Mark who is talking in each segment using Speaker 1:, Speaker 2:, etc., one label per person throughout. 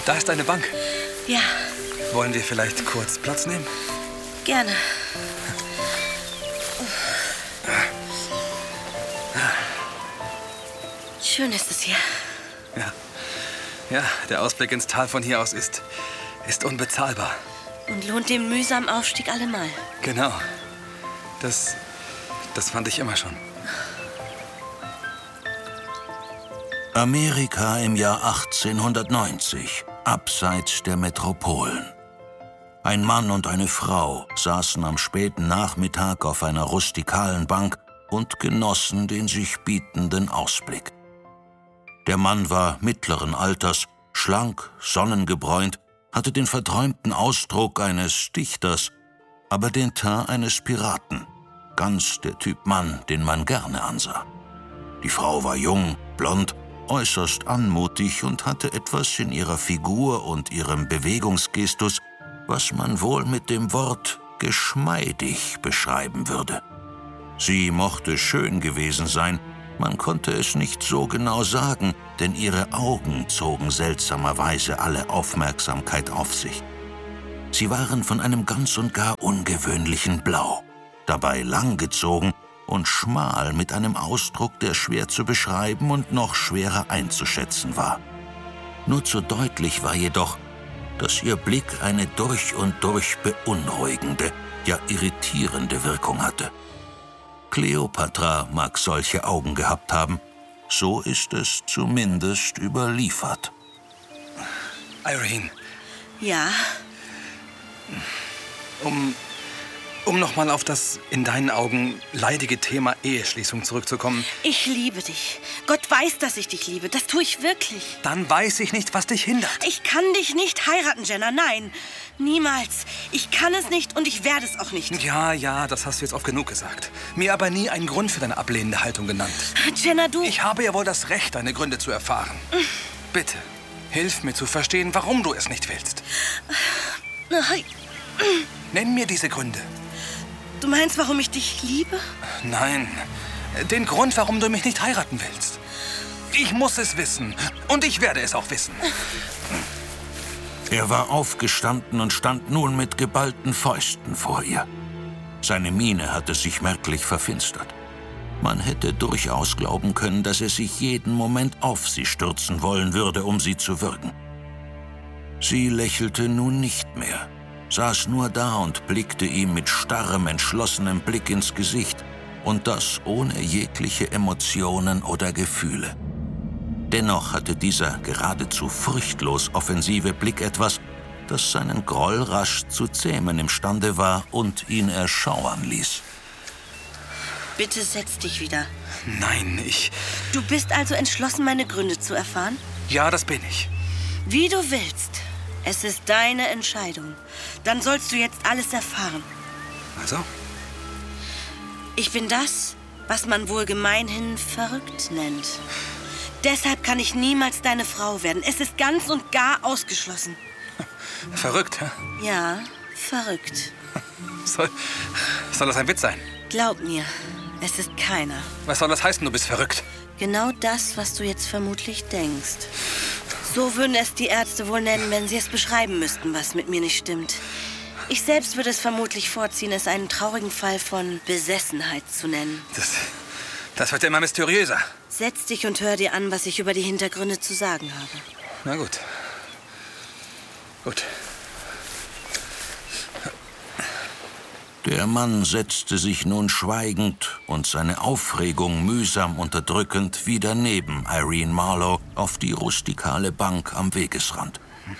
Speaker 1: Da ist eine Bank.
Speaker 2: Ja.
Speaker 1: Wollen wir vielleicht kurz Platz nehmen?
Speaker 2: Gerne. Schön ist es hier.
Speaker 1: Ja, der Ausblick ins Tal von hier aus ist unbezahlbar.
Speaker 2: Und lohnt den mühsamen Aufstieg allemal.
Speaker 1: Genau. Das fand ich immer schon.
Speaker 3: Amerika im Jahr 1890, abseits der Metropolen. Ein Mann und eine Frau saßen am späten Nachmittag auf einer rustikalen Bank und genossen den sich bietenden Ausblick. Der Mann war mittleren Alters, schlank, sonnengebräunt, hatte den verträumten Ausdruck eines Dichters, aber den Teint eines Piraten. Ganz der Typ Mann, den man gerne ansah. Die Frau war jung, blond, äußerst anmutig und hatte etwas in ihrer Figur und ihrem Bewegungsgestus, was man wohl mit dem Wort geschmeidig beschreiben würde. Sie mochte schön gewesen sein, man konnte es nicht so genau sagen, denn ihre Augen zogen seltsamerweise alle Aufmerksamkeit auf sich. Sie waren von einem ganz und gar ungewöhnlichen Blau, dabei langgezogen und schmal mit einem Ausdruck, der schwer zu beschreiben und noch schwerer einzuschätzen war. Nur zu deutlich war jedoch, dass ihr Blick eine durch und durch beunruhigende, ja irritierende Wirkung hatte. Kleopatra mag solche Augen gehabt haben, so ist es zumindest überliefert.
Speaker 1: Irene.
Speaker 2: Ja?
Speaker 1: Um nochmal auf das in deinen Augen leidige Thema Eheschließung zurückzukommen.
Speaker 2: Ich liebe dich. Gott weiß, dass ich dich liebe. Das tue ich wirklich.
Speaker 1: Dann weiß ich nicht, was dich hindert.
Speaker 2: Ich kann dich nicht heiraten, Jenna. Nein, niemals. Ich kann es nicht und ich werde es auch nicht.
Speaker 1: Ja, das hast du jetzt oft genug gesagt. Mir aber nie einen Grund für deine ablehnende Haltung genannt.
Speaker 2: Jenna, du...
Speaker 1: Ich habe ja wohl das Recht, deine Gründe zu erfahren. Bitte, hilf mir zu verstehen, warum du es nicht willst. Nenn mir diese Gründe.
Speaker 2: Du meinst, warum ich dich liebe?
Speaker 1: Nein, den Grund, warum du mich nicht heiraten willst. Ich muss es wissen und ich werde es auch wissen.
Speaker 3: Er war aufgestanden und stand nun mit geballten Fäusten vor ihr. Seine Miene hatte sich merklich verfinstert. Man hätte durchaus glauben können, dass er sich jeden Moment auf sie stürzen wollen würde, um sie zu würgen. Sie lächelte nun nicht mehr, saß nur da und blickte ihm mit starrem, entschlossenem Blick ins Gesicht, und das ohne jegliche Emotionen oder Gefühle. Dennoch hatte dieser geradezu furchtlos offensive Blick etwas, das seinen Groll rasch zu zähmen imstande war und ihn erschauern ließ.
Speaker 2: Bitte setz dich wieder.
Speaker 1: Nein,
Speaker 2: Du bist also entschlossen, meine Gründe zu erfahren?
Speaker 1: Ja, das bin ich.
Speaker 2: Wie du willst. Es ist deine Entscheidung. Dann sollst du jetzt alles erfahren.
Speaker 1: Also?
Speaker 2: Ich bin das, was man wohl gemeinhin verrückt nennt. Deshalb kann ich niemals deine Frau werden. Es ist ganz und gar ausgeschlossen.
Speaker 1: Verrückt, hä?
Speaker 2: Ja, verrückt.
Speaker 1: Soll das ein Witz sein?
Speaker 2: Glaub mir, es ist keiner.
Speaker 1: Was soll das heißen, du bist verrückt?
Speaker 2: Genau das, was du jetzt vermutlich denkst. So würden es die Ärzte wohl nennen, wenn sie es beschreiben müssten, was mit mir nicht stimmt. Ich selbst würde es vermutlich vorziehen, es einen traurigen Fall von Besessenheit zu nennen.
Speaker 1: Das wird immer mysteriöser.
Speaker 2: Setz dich und hör dir an, was ich über die Hintergründe zu sagen habe.
Speaker 1: Na gut. Gut.
Speaker 3: Der Mann setzte sich nun schweigend und seine Aufregung mühsam unterdrückend wieder neben Irene Marlowe auf die rustikale Bank am Wegesrand.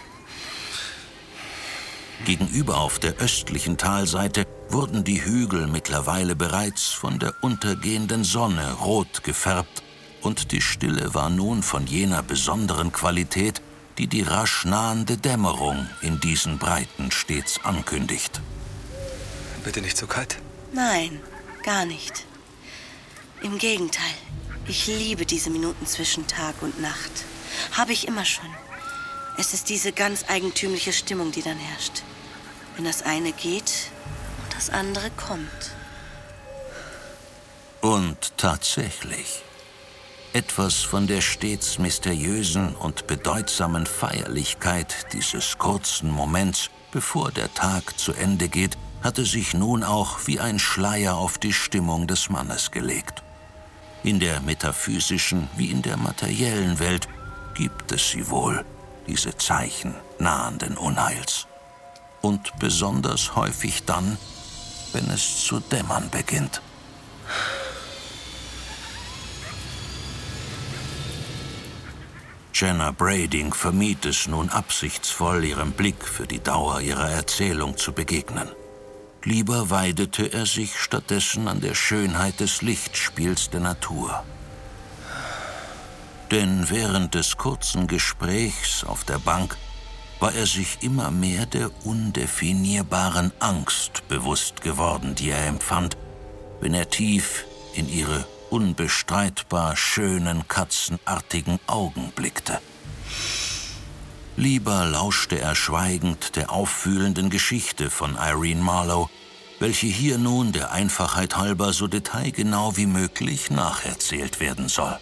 Speaker 3: Gegenüber auf der östlichen Talseite wurden die Hügel mittlerweile bereits von der untergehenden Sonne rot gefärbt, und die Stille war nun von jener besonderen Qualität, die die rasch nahende Dämmerung in diesen Breiten stets ankündigt.
Speaker 1: Bitte nicht so kalt?
Speaker 2: Nein, gar nicht. Im Gegenteil, ich liebe diese Minuten zwischen Tag und Nacht. Habe ich immer schon. Es ist diese ganz eigentümliche Stimmung, die dann herrscht. Wenn das eine geht und das andere kommt.
Speaker 3: Und tatsächlich. Etwas von der stets mysteriösen und bedeutsamen Feierlichkeit dieses kurzen Moments, bevor der Tag zu Ende geht, hatte sich nun auch wie ein Schleier auf die Stimmung des Mannes gelegt. In der metaphysischen wie in der materiellen Welt gibt es sie wohl, diese Zeichen nahenden Unheils. Und besonders häufig dann, wenn es zu dämmern beginnt. Jenna Brading vermied es nun absichtsvoll, ihrem Blick für die Dauer ihrer Erzählung zu begegnen. Lieber weidete er sich stattdessen an der Schönheit des Lichtspiels der Natur. Denn während des kurzen Gesprächs auf der Bank war er sich immer mehr der undefinierbaren Angst bewusst geworden, die er empfand, wenn er tief in ihre unbestreitbar schönen, katzenartigen Augen blickte. Lieber lauschte er schweigend der auffühlenden Geschichte von Irene Marlowe, welche hier nun der Einfachheit halber so detailgenau wie möglich nacherzählt werden soll.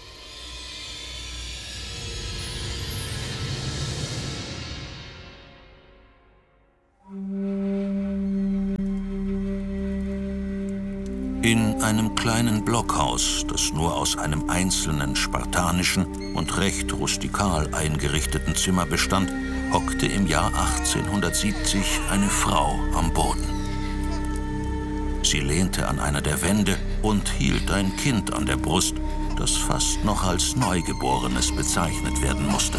Speaker 3: In einem kleinen Blockhaus, das nur aus einem einzelnen spartanischen und recht rustikal eingerichteten Zimmer bestand, hockte im Jahr 1870 eine Frau am Boden. Sie lehnte an einer der Wände und hielt ein Kind an der Brust, das fast noch als Neugeborenes bezeichnet werden musste.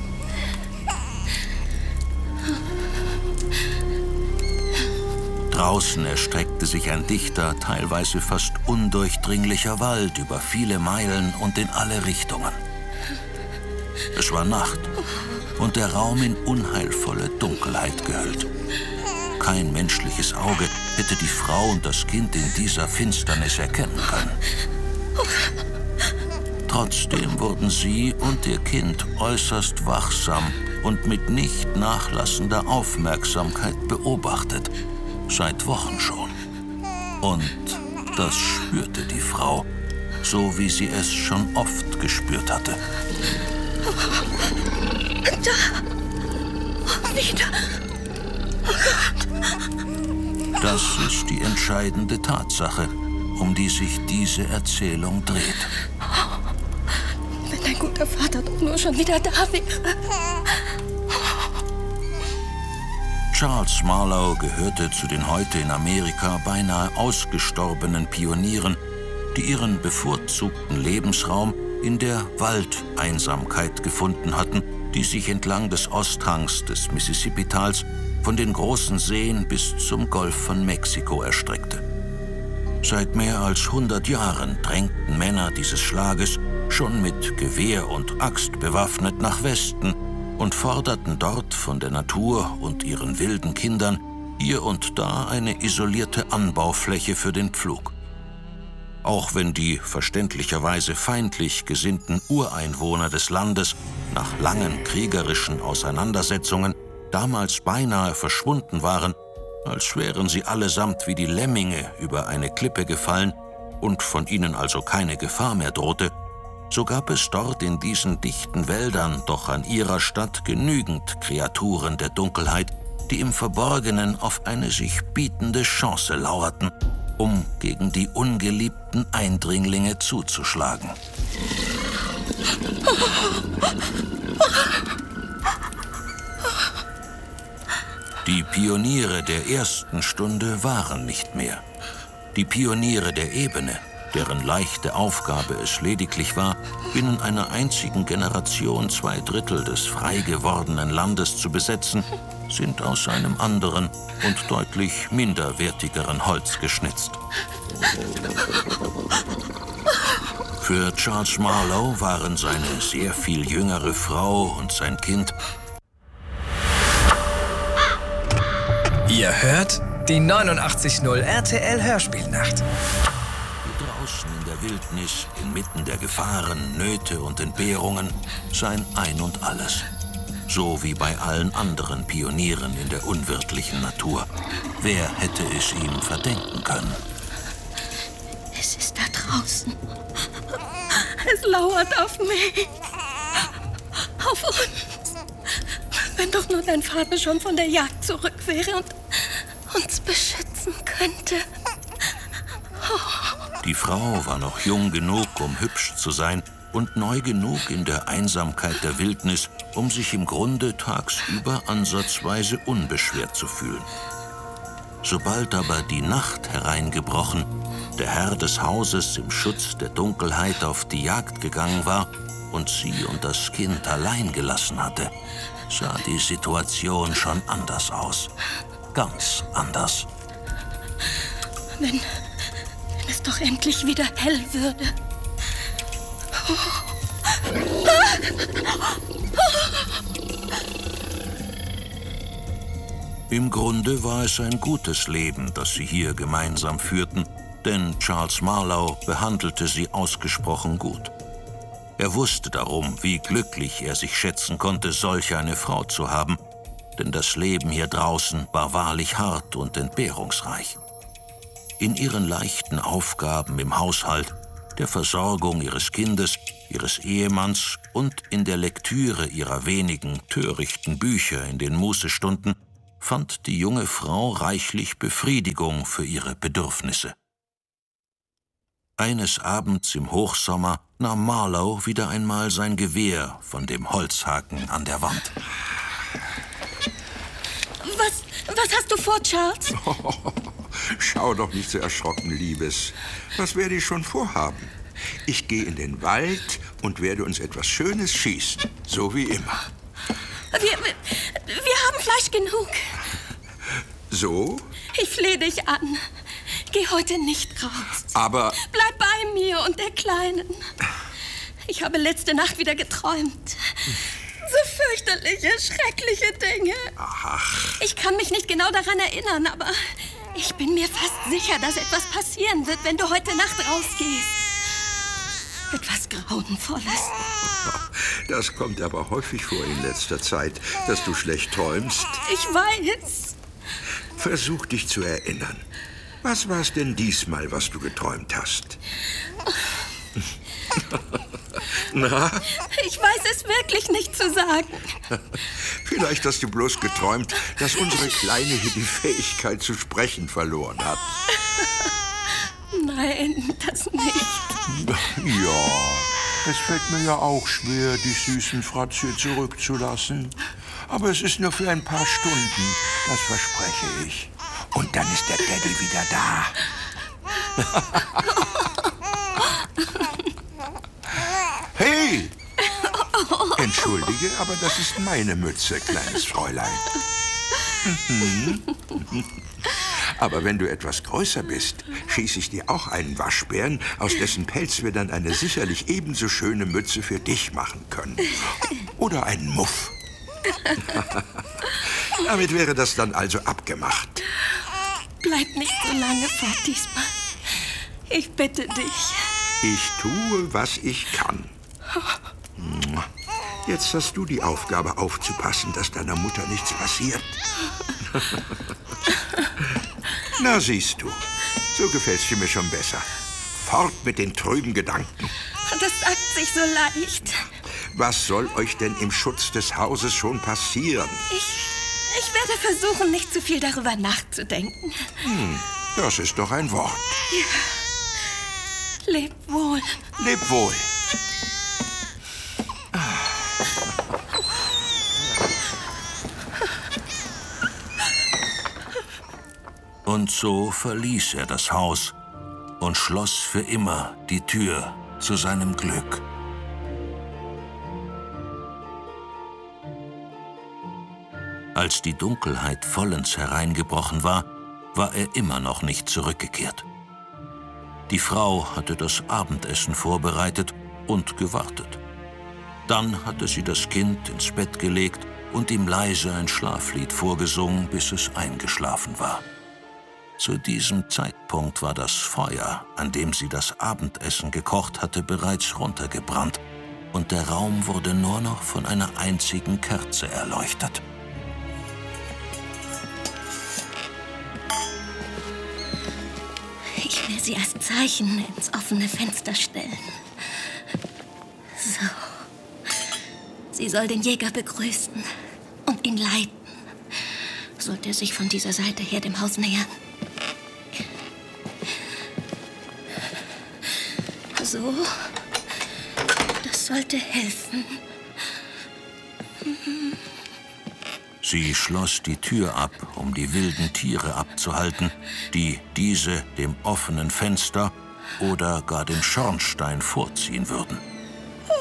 Speaker 3: Draußen erstreckte sich ein dichter, teilweise fast undurchdringlicher Wald über viele Meilen und in alle Richtungen. Es war Nacht und der Raum in unheilvolle Dunkelheit gehüllt. Kein menschliches Auge hätte die Frau und das Kind in dieser Finsternis erkennen können. Trotzdem wurden sie und ihr Kind äußerst wachsam und mit nicht nachlassender Aufmerksamkeit beobachtet. Seit Wochen schon. Und das spürte die Frau, so wie sie es schon oft gespürt hatte.
Speaker 2: Da! Wieder! Oh Gott!
Speaker 3: Das ist die entscheidende Tatsache, um die sich diese Erzählung dreht.
Speaker 2: Wenn dein guter Vater doch nur schon wieder da wäre.
Speaker 3: Charles Marlowe gehörte zu den heute in Amerika beinahe ausgestorbenen Pionieren, die ihren bevorzugten Lebensraum in der Waldeinsamkeit gefunden hatten, die sich entlang des Osthangs des Mississippi-Tals von den großen Seen bis zum Golf von Mexiko erstreckte. Seit mehr als 100 Jahren drängten Männer dieses Schlages schon mit Gewehr und Axt bewaffnet nach Westen und forderten dort von der Natur und ihren wilden Kindern hier und da eine isolierte Anbaufläche für den Pflug. Auch wenn die verständlicherweise feindlich gesinnten Ureinwohner des Landes nach langen kriegerischen Auseinandersetzungen damals beinahe verschwunden waren, als wären sie allesamt wie die Lemminge über eine Klippe gefallen und von ihnen also keine Gefahr mehr drohte, so gab es dort in diesen dichten Wäldern doch an ihrer Stadt genügend Kreaturen der Dunkelheit, die im Verborgenen auf eine sich bietende Chance lauerten, um gegen die ungeliebten Eindringlinge zuzuschlagen. Die Pioniere der ersten Stunde waren nicht mehr. Die Pioniere der Ebene, deren leichte Aufgabe es lediglich war, binnen einer einzigen Generation 2/3 des frei gewordenen Landes zu besetzen, sind aus einem anderen und deutlich minderwertigeren Holz geschnitzt. Für Charles Marlowe waren seine sehr viel jüngere Frau und sein Kind.
Speaker 4: Ihr hört die 89.0 RTL Hörspielnacht.
Speaker 3: Draußen in der Wildnis, inmitten der Gefahren, Nöte und Entbehrungen, sein Ein und Alles. So wie bei allen anderen Pionieren in der unwirtlichen Natur. Wer hätte es ihm verdenken können?
Speaker 2: Es ist da draußen. Es lauert auf mich. Auf uns. Wenn doch nur dein Vater schon von der Jagd zurück wäre und uns beschützen könnte.
Speaker 3: Die Frau war noch jung genug, um hübsch zu sein und neu genug in der Einsamkeit der Wildnis, um sich im Grunde tagsüber ansatzweise unbeschwert zu fühlen. Sobald aber die Nacht hereingebrochen, der Herr des Hauses im Schutz der Dunkelheit auf die Jagd gegangen war und sie und das Kind allein gelassen hatte, sah die Situation schon anders aus. Ganz anders.
Speaker 2: Wenn es doch endlich wieder hell würde.
Speaker 3: Im Grunde war es ein gutes Leben, das sie hier gemeinsam führten, denn Charles Marlowe behandelte sie ausgesprochen gut. Er wusste darum, wie glücklich er sich schätzen konnte, solch eine Frau zu haben, denn das Leben hier draußen war wahrlich hart und entbehrungsreich. In ihren leichten Aufgaben im Haushalt, der Versorgung ihres Kindes, ihres Ehemanns und in der Lektüre ihrer wenigen törichten Bücher in den Mußestunden fand die junge Frau reichlich Befriedigung für ihre Bedürfnisse. Eines Abends im Hochsommer nahm Marlowe wieder einmal sein Gewehr von dem Holzhaken an der Wand.
Speaker 2: Was hast du vor, Charles?
Speaker 5: Schau doch nicht so erschrocken, Liebes. Was werde ich schon vorhaben? Ich gehe in den Wald und werde uns etwas Schönes schießen, so wie immer.
Speaker 2: Wir haben Fleisch genug.
Speaker 5: So?
Speaker 2: Ich flehe dich an. Geh heute nicht raus.
Speaker 5: Aber...
Speaker 2: Bleib bei mir und der Kleinen. Ich habe letzte Nacht wieder geträumt. So fürchterliche, schreckliche Dinge.
Speaker 5: Ach.
Speaker 2: Ich kann mich nicht genau daran erinnern, aber ich bin mir fast sicher, dass etwas passieren wird, wenn du heute Nacht rausgehst. Etwas Grauenvolles.
Speaker 5: Das kommt aber häufig vor in letzter Zeit, dass du schlecht träumst.
Speaker 2: Ich weiß.
Speaker 5: Versuch dich zu erinnern. Was war es denn diesmal, was du geträumt hast? Na?
Speaker 2: Ich weiß es wirklich nicht zu sagen.
Speaker 5: Vielleicht hast du bloß geträumt, dass unsere Kleine hier die Fähigkeit zu sprechen verloren hat.
Speaker 2: Nein, das nicht.
Speaker 5: Ja, es fällt mir ja auch schwer, die süßen Fratz hier zurückzulassen. Aber es ist nur für ein paar Stunden, das verspreche ich. Und dann ist der Daddy wieder da. Hey! Entschuldige, aber das ist meine Mütze, kleines Fräulein. Aber wenn du etwas größer bist, schieße ich dir auch einen Waschbären, aus dessen Pelz wir dann eine sicherlich ebenso schöne Mütze für dich machen können. Oder einen Muff. Damit wäre das dann also abgemacht.
Speaker 2: Bleib nicht so lange fort diesmal. Ich bitte dich.
Speaker 5: Ich tue, was ich kann. Jetzt hast du die Aufgabe, aufzupassen, dass deiner Mutter nichts passiert. Na, siehst du, so gefällst du mir schon besser. Fort mit den trüben Gedanken.
Speaker 2: Das sagt sich so leicht.
Speaker 5: Was soll euch denn im Schutz des Hauses schon passieren?
Speaker 2: Ich werde versuchen, nicht zu viel darüber nachzudenken.
Speaker 5: Das ist doch ein Wort.
Speaker 2: Ja. Leb wohl.
Speaker 5: Leb wohl.
Speaker 3: Und so verließ er das Haus und schloss für immer die Tür zu seinem Glück. Als die Dunkelheit vollends hereingebrochen war, war er immer noch nicht zurückgekehrt. Die Frau hatte das Abendessen vorbereitet und gewartet. Dann hatte sie das Kind ins Bett gelegt und ihm leise ein Schlaflied vorgesungen, bis es eingeschlafen war. Zu diesem Zeitpunkt war das Feuer, an dem sie das Abendessen gekocht hatte, bereits runtergebrannt und der Raum wurde nur noch von einer einzigen Kerze erleuchtet.
Speaker 2: Ich will sie als Zeichen ins offene Fenster stellen.
Speaker 6: Sie soll den Jäger begrüßen und ihn leiten. Sollte er sich von dieser Seite her dem Haus nähern. So. Das sollte helfen.
Speaker 3: Sie schloss die Tür ab, um die wilden Tiere abzuhalten, die diese dem offenen Fenster oder gar dem Schornstein vorziehen würden.